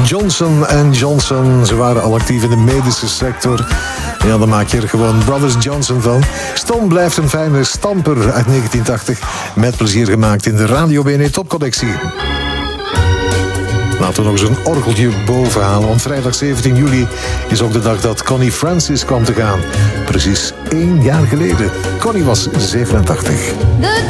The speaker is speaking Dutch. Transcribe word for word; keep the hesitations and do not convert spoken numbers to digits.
Johnson en Johnson. Ze waren al actief in de medische sector. Ja, dan maak je er gewoon Brothers Johnson van. Stone blijft een fijne stamper uit negentien tachtig. Met plezier gemaakt in de Radio B N Topcollectie. Laten we nog eens een orgeltje boven halen. Want vrijdag zeventien juli is ook de dag dat Connie Francis kwam te gaan. Precies één jaar geleden. Connie was zevenentachtig. The